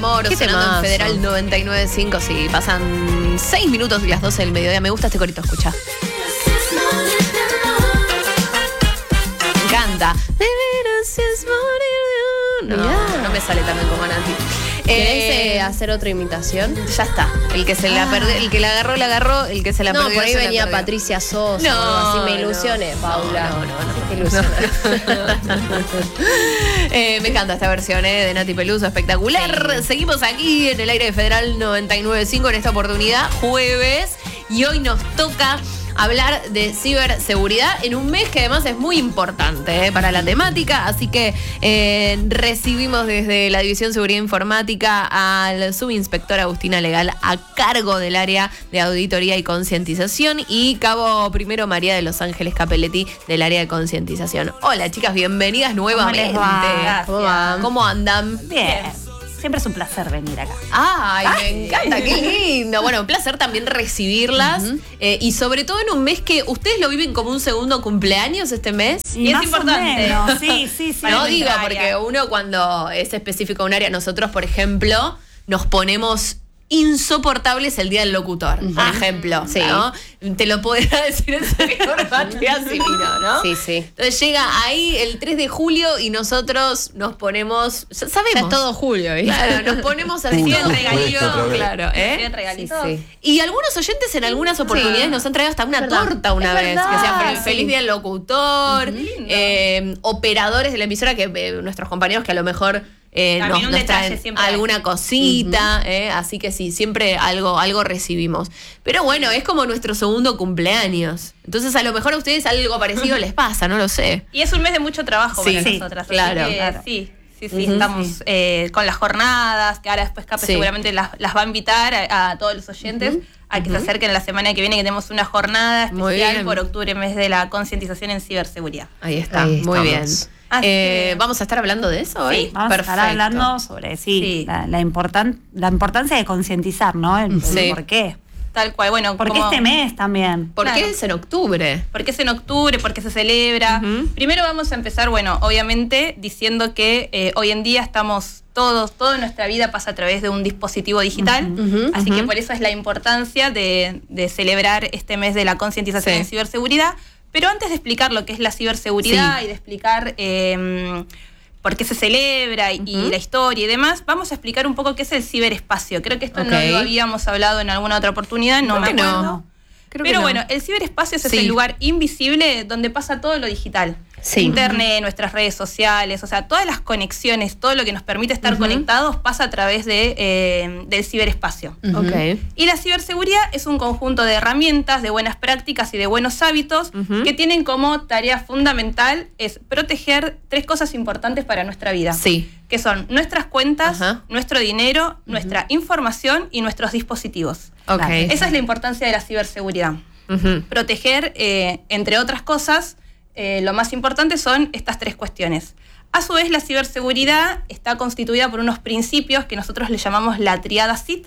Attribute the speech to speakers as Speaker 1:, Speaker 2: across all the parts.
Speaker 1: Moro sonando en Federal 99.5. Sí, pasan 6 minutos de las 12 del mediodía. Me gusta este corito, escucha. Me encanta. No me sale también como Nati.
Speaker 2: ¿Querés hacer otra imitación?
Speaker 1: Ya está. El que se la perdió, el que la agarró, la agarró. El que se la perdió,
Speaker 2: por ahí
Speaker 1: se la
Speaker 2: venía
Speaker 1: perdió.
Speaker 2: Patricia Sosa.
Speaker 1: No,
Speaker 2: así me ilusioné, Paula.
Speaker 1: No.
Speaker 2: Te ilusioné.
Speaker 1: Me encanta esta versión de Nati Peluso, espectacular. Sí. Seguimos aquí en el aire de Federal 99.5 en esta oportunidad, jueves. Y hoy nos toca hablar de ciberseguridad en un mes que además es muy importante para la temática, así que recibimos desde la División de Seguridad Informática al subinspector Agustina Legal a cargo del área de auditoría y concientización y cabo primero María de Los Ángeles Capelletti del área de concientización. Hola chicas, bienvenidas nuevamente. ¿Cómo andan?
Speaker 3: Bien. Siempre es un placer venir acá.
Speaker 1: Ay, me encanta, qué lindo. Bueno, un placer también recibirlas. Y sobre todo en un mes que ustedes lo viven como un segundo cumpleaños este mes.
Speaker 3: Y es importante. Sí.
Speaker 1: No digo, porque uno cuando es específico de un área, nosotros, por ejemplo, nos ponemos insoportables el día del locutor, por ejemplo,
Speaker 2: sí.
Speaker 1: ¿no? Te lo podrá decir el señor Matías Cimino, ¿no?
Speaker 2: Sí.
Speaker 1: Entonces llega ahí el 3 de julio y nosotros nos ponemos, sabemos.
Speaker 2: Ya es todo julio, ¿eh?
Speaker 1: Claro, nos ponemos así en regalito, claro,
Speaker 3: Bien regalito.
Speaker 2: Sí.
Speaker 1: Y algunos oyentes en algunas oportunidades nos han traído hasta una torta una vez.
Speaker 3: verdad,
Speaker 1: Que sea
Speaker 3: sí.
Speaker 1: feliz día del locutor, operadores de la emisora, que nuestros compañeros que a lo mejor nos traen alguna cosita, así que sí, siempre algo recibimos. Pero bueno, es como nuestro segundo cumpleaños. Entonces a lo mejor a ustedes algo parecido les pasa, no lo sé.
Speaker 3: Y es un mes de mucho trabajo para nosotras.
Speaker 1: Claro.
Speaker 3: Sí, estamos con las jornadas, que ahora después Cape seguramente las va a invitar a todos los oyentes a que se acerquen la semana que viene, que tenemos una jornada especial por octubre, mes de la concientización en ciberseguridad.
Speaker 1: Ahí está, muy bien. ¿Vamos a estar hablando de eso hoy?
Speaker 4: Sí, vamos a estar hablando sobre la importancia de concientizar, ¿no? El por qué.
Speaker 3: Tal cual, bueno.
Speaker 4: ¿Por qué este mes también?
Speaker 1: ¿Por qué es en octubre?
Speaker 3: Porque es en octubre, porque se celebra. Primero vamos a empezar, bueno, obviamente diciendo que hoy en día estamos toda nuestra vida pasa a través de un dispositivo digital, así que por eso es la importancia de celebrar este mes de la concientización en ciberseguridad. Pero antes de explicar lo que es la ciberseguridad y de explicar por qué se celebra y la historia y demás, vamos a explicar un poco qué es el ciberespacio. Creo que esto no lo habíamos hablado en alguna otra oportunidad, no me acuerdo. Pero bueno, el ciberespacio es el lugar invisible donde pasa todo lo digital. Internet, nuestras redes sociales, o sea, todas las conexiones, todo lo que nos permite estar conectados pasa a través del ciberespacio. Y la ciberseguridad es un conjunto de herramientas, de buenas prácticas y de buenos hábitos que tienen como tarea fundamental es proteger 3 cosas importantes para nuestra vida. Que son nuestras cuentas, nuestro dinero, nuestra información y nuestros dispositivos. Esa es la importancia de la ciberseguridad. Proteger, entre otras cosas, lo más importante son estas 3 cuestiones. A su vez, la ciberseguridad está constituida por unos principios que nosotros le llamamos la triada CIT,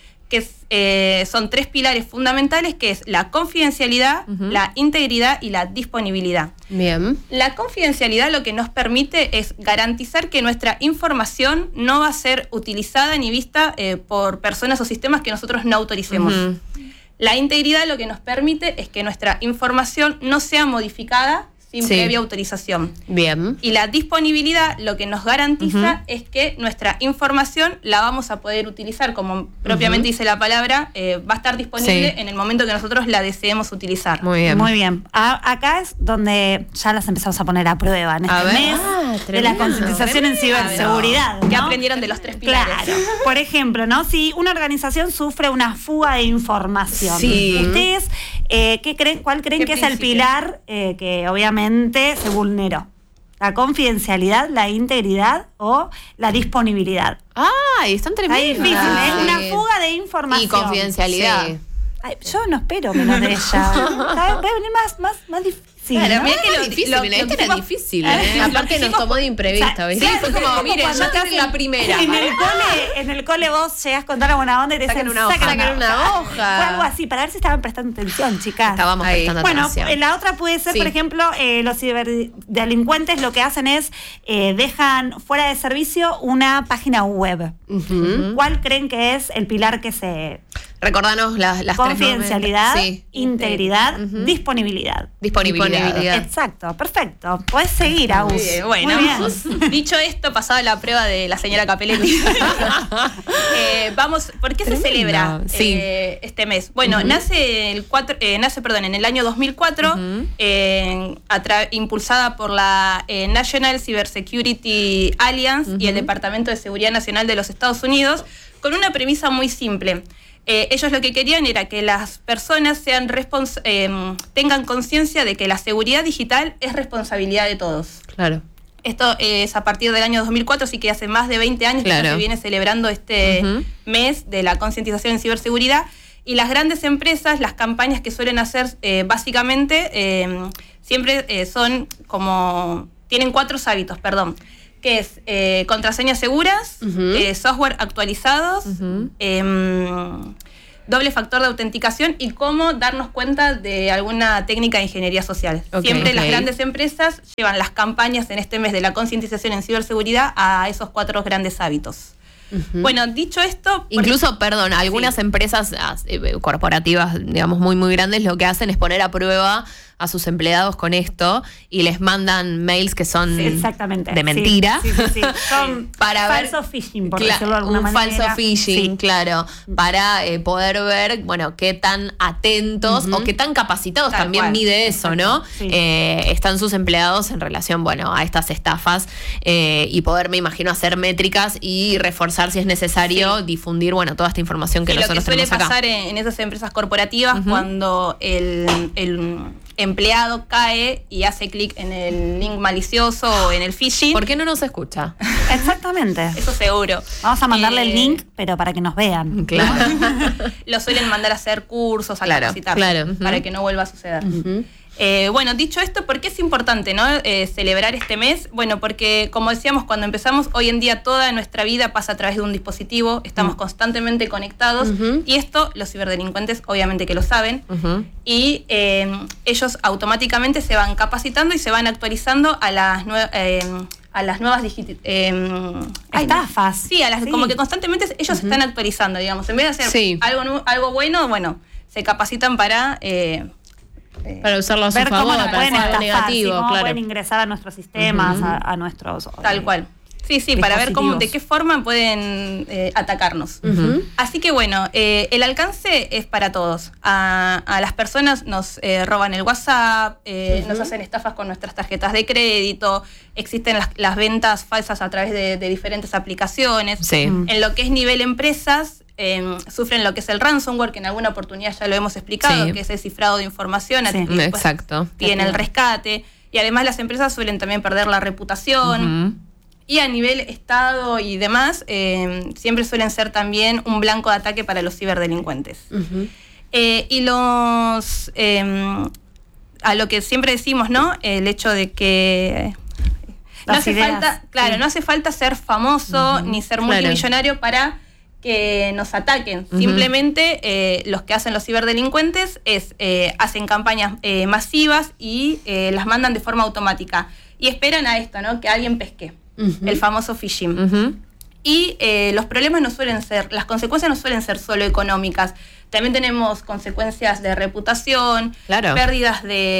Speaker 3: que son 3 pilares fundamentales, que es la confidencialidad, la integridad y la disponibilidad.
Speaker 1: Bien.
Speaker 3: La confidencialidad lo que nos permite es garantizar que nuestra información no va a ser utilizada ni vista por personas o sistemas que nosotros no autoricemos. La integridad lo que nos permite es que nuestra información no sea modificada sin previa autorización.
Speaker 1: Bien.
Speaker 3: Y la disponibilidad lo que nos garantiza es que nuestra información la vamos a poder utilizar, como propiamente dice la palabra, va a estar disponible en el momento que nosotros la deseemos utilizar.
Speaker 1: Muy bien.
Speaker 4: Muy bien. Acá es donde ya las empezamos a poner a prueba en este mes de la concientización en ciberseguridad.
Speaker 3: Que aprendieron de los 3 pilares.
Speaker 4: Claro. Por ejemplo, ¿no? Si una organización sufre una fuga de información, ¿ustedes cuál creen que es el pilar que obviamente se vulneró? ¿La confidencialidad, la integridad o la disponibilidad?
Speaker 1: ¡Ay, están tremendos!
Speaker 4: Está difícil, es una fuga de información.
Speaker 1: Y confidencialidad.
Speaker 4: Ay, yo no espero menos de ella. Voy a venir más difícil. Sí,
Speaker 3: Claro,
Speaker 4: ¿no?
Speaker 3: mirá que
Speaker 1: Era difícil, este era difícil.
Speaker 2: Aparte nos tomó de imprevisto, ¿viste?
Speaker 1: Sí, fue como, miren,
Speaker 4: Cuando
Speaker 1: yo
Speaker 4: te
Speaker 1: estoy en la
Speaker 4: hacen-
Speaker 1: primera.
Speaker 4: En el cole vos llegás con toda la buena onda y te
Speaker 1: Saquen
Speaker 4: dicen,
Speaker 1: una hoja.
Speaker 2: Sacan una hoja.
Speaker 4: Fue algo así, para ver si estaban prestando atención, chicas.
Speaker 1: Estábamos
Speaker 2: Ahí.
Speaker 1: prestando
Speaker 4: Bueno,
Speaker 1: atención.
Speaker 4: la otra puede ser,
Speaker 1: Sí.
Speaker 4: por ejemplo, los ciberdelincuentes lo que hacen es dejan fuera de servicio una página web. ¿Cuál creen que es el pilar que se...
Speaker 1: Recordanos las
Speaker 4: Confidencialidad,
Speaker 1: tres normas. Sí.
Speaker 4: integridad, disponibilidad.
Speaker 1: Disponibilidad.
Speaker 4: Exacto, perfecto. Puedes seguir, Agus.
Speaker 3: Muy bien, bueno,
Speaker 4: Muy bien.
Speaker 3: dicho esto, pasada la prueba de la señora Capelletti. Vamos, ¿por qué
Speaker 1: Tremendo.
Speaker 3: se celebra
Speaker 1: Sí.
Speaker 3: este mes? Bueno, nace en el año 2004, impulsada por la National Cybersecurity Alliance y el Departamento de Seguridad Nacional de los Estados Unidos, con una premisa muy simple. Ellos lo que querían era que las personas tengan conciencia de que la seguridad digital es responsabilidad de todos.
Speaker 2: Claro.
Speaker 3: Esto es a partir del año 2004, así que hace más de 20 años que
Speaker 1: Claro.
Speaker 3: se viene celebrando este mes de la concientización en ciberseguridad. Y las grandes empresas, las campañas que suelen hacer básicamente siempre son como... Tienen 4 hábitos, perdón. Que es contraseñas seguras, software actualizados, doble factor de autenticación y cómo darnos cuenta de alguna técnica de ingeniería social.
Speaker 2: Ok,
Speaker 3: Siempre las
Speaker 2: ok.
Speaker 3: grandes empresas llevan las campañas en este mes de la concientización en ciberseguridad a esos 4 grandes hábitos. Bueno, dicho esto...
Speaker 1: Incluso, perdón, algunas empresas corporativas, digamos, muy, muy grandes, lo que hacen es poner a prueba a sus empleados con esto y les mandan mails que son
Speaker 4: Sí, exactamente.
Speaker 1: de mentira.
Speaker 4: Sí, sí, sí. Son
Speaker 1: Para ver-
Speaker 4: falso phishing, por
Speaker 1: Cla-
Speaker 4: decirlo de alguna
Speaker 1: un
Speaker 4: manera.
Speaker 1: falso phishing,
Speaker 4: Sí.
Speaker 1: claro, para poder ver, bueno, qué tan atentos o qué tan capacitados
Speaker 3: Tal
Speaker 1: también
Speaker 3: cual.
Speaker 1: mide eso, ¿no?
Speaker 4: Sí.
Speaker 1: Están sus empleados en relación, bueno, a estas estafas y poder, me imagino, hacer métricas y reforzar si es necesario, difundir, bueno, toda esta información que
Speaker 3: Y lo que
Speaker 1: nosotros
Speaker 3: suele
Speaker 1: tenemos acá.
Speaker 3: pasar en esas empresas corporativas cuando el empleado cae y hace clic en el link malicioso o en el phishing,
Speaker 1: ¿Por qué no nos escucha?
Speaker 4: Exactamente.
Speaker 3: eso seguro.
Speaker 4: Vamos a mandarle el
Speaker 3: Eh,
Speaker 4: link, pero para que nos vean.
Speaker 1: Claro.
Speaker 3: Lo suelen mandar a hacer cursos, a
Speaker 1: Claro,
Speaker 3: capacitarse,
Speaker 1: claro.
Speaker 3: para que no vuelva a suceder. Bueno, dicho esto, ¿por qué es importante, ¿no? Celebrar este mes? Bueno, porque como decíamos cuando empezamos, hoy en día toda nuestra vida pasa a través de un dispositivo, estamos constantemente conectados y esto los ciberdelincuentes obviamente que lo saben y ellos automáticamente se van capacitando y se van actualizando a las nuevas
Speaker 4: Estafas.
Speaker 3: Sí, como que constantemente ellos se están actualizando, digamos. En vez de hacer
Speaker 1: Sí.
Speaker 3: algo bueno, bueno, se capacitan para...
Speaker 2: Para usarlo a su
Speaker 4: Ver cómo
Speaker 2: favor,
Speaker 4: nos
Speaker 2: para
Speaker 4: pueden
Speaker 2: hacer algo
Speaker 4: estafar,
Speaker 2: negativo,
Speaker 4: sí, cómo
Speaker 2: claro.
Speaker 4: pueden ingresar a nuestros sistemas, a nuestros...
Speaker 3: Tal cual. Sí, para ver de qué forma pueden atacarnos. Así que bueno, el alcance es para todos. A las personas nos roban el WhatsApp, nos hacen estafas con nuestras tarjetas de crédito, existen las ventas falsas a través de diferentes aplicaciones.
Speaker 1: Sí.
Speaker 3: En lo que es nivel empresas, sufren lo que es el ransomware, que en alguna oportunidad ya lo hemos explicado,
Speaker 1: Sí.
Speaker 3: que es el cifrado de información.
Speaker 4: Sí.
Speaker 3: y después
Speaker 1: Exacto.
Speaker 3: Piden el rescate. Y además las empresas suelen también perder la reputación. Y a nivel Estado y demás, siempre suelen ser también un blanco de ataque para los ciberdelincuentes. Y a lo que siempre decimos, ¿no? El hecho de que no
Speaker 4: Las
Speaker 3: hace
Speaker 4: ideas,
Speaker 3: falta, claro,
Speaker 4: sí.
Speaker 3: no hace falta ser famoso ni ser multimillonario para que nos ataquen. Simplemente los que hacen los ciberdelincuentes hacen campañas masivas y las mandan de forma automática. Y esperan a esto, ¿no? Que alguien pesque. El famoso phishing. Y los problemas no suelen ser, las consecuencias no suelen ser solo económicas. También tenemos consecuencias de reputación,
Speaker 1: Claro.
Speaker 3: pérdidas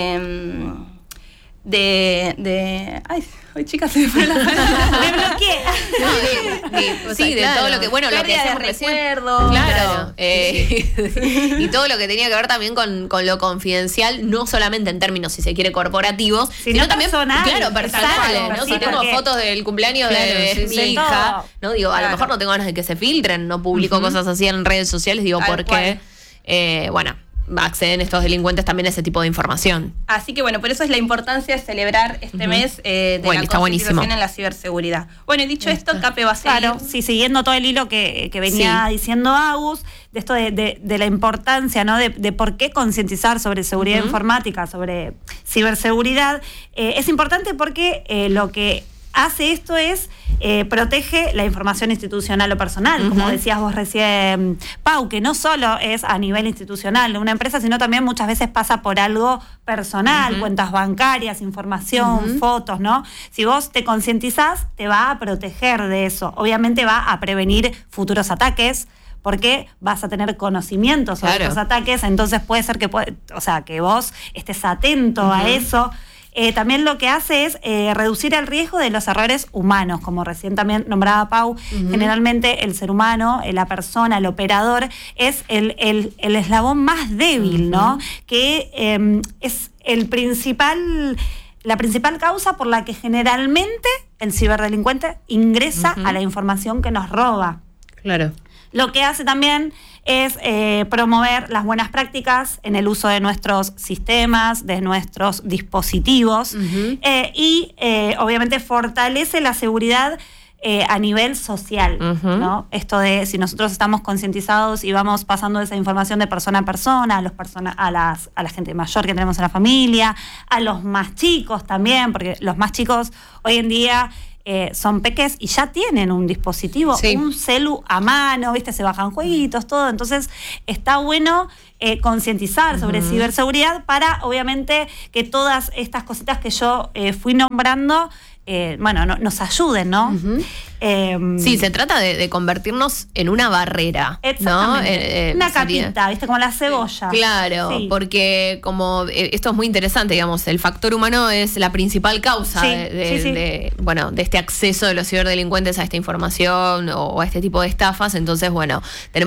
Speaker 3: ay, chicas, se me fue la palabra.
Speaker 4: Me bloqueé.
Speaker 1: No, sí, de todo lo que, bueno, lo que
Speaker 3: Pérdida de
Speaker 1: decíamos recién.
Speaker 3: recuerdos.
Speaker 1: Claro. Y todo lo que tenía que ver también con lo confidencial, no solamente en términos, si se quiere, corporativos, sino también,
Speaker 4: personal,
Speaker 1: claro, personales,
Speaker 4: exacto,
Speaker 1: ¿no?
Speaker 4: sí,
Speaker 1: Si tengo
Speaker 4: porque-
Speaker 1: fotos del cumpleaños
Speaker 2: Claro,
Speaker 1: de
Speaker 2: sí,
Speaker 1: mi
Speaker 2: sí.
Speaker 1: hija, ¿no? Digo, a lo
Speaker 3: Claro.
Speaker 1: mejor no tengo ganas de que se filtren, no publico cosas así en redes sociales, digo,
Speaker 3: Tal
Speaker 1: porque, bueno, acceden estos delincuentes también a ese tipo de información.
Speaker 3: Así que bueno, por eso es la importancia de celebrar este mes de la
Speaker 1: está buenísimo.
Speaker 3: concientización en la ciberseguridad. Bueno, y dicho esto, Cape va a seguir.
Speaker 4: Claro, sí, siguiendo todo el hilo que venía diciendo Agus, de esto de la importancia, ¿no? De por qué concientizar sobre seguridad informática, sobre ciberseguridad. Es importante porque lo que hace esto es protege la información institucional o personal, como decías vos recién, Pau, que no solo es a nivel institucional de una empresa, sino también muchas veces pasa por algo personal, cuentas bancarias, información, fotos, ¿no? Si vos te concientizás, te va a proteger de eso. Obviamente va a prevenir futuros ataques, porque vas a tener conocimiento sobre esos ataques, entonces puede ser que vos estés atento a eso. También lo que hace es reducir el riesgo de los errores humanos, como recién también nombraba Pau. Generalmente el ser humano, la persona, el operador, es el eslabón más débil, ¿no? Que es la principal causa por la que generalmente el ciberdelincuente ingresa a la información que nos roba.
Speaker 2: Claro.
Speaker 4: Lo que hace también es promover las buenas prácticas en el uso de nuestros sistemas, de nuestros dispositivos y obviamente fortalece la seguridad a nivel social, ¿no? Esto de si nosotros estamos concientizados y vamos pasando esa información de persona a persona, a la gente mayor que tenemos en la familia, a los más chicos también, porque los más chicos hoy en día son peques y ya tienen un dispositivo, un celu a mano, ¿viste? Se bajan jueguitos, todo. Entonces, está bueno concientizar sobre ciberseguridad para, obviamente, que todas estas cositas que yo fui nombrando, nos ayuden, ¿no?
Speaker 1: Sí, se trata de convertirnos en una barrera, ¿no?
Speaker 4: Una capita, ¿viste? Como la cebolla.
Speaker 1: Claro, porque como esto es muy interesante, digamos, el factor humano es la principal causa de este acceso de los ciberdelincuentes a esta información o a este tipo de estafas. Entonces, bueno, tenemos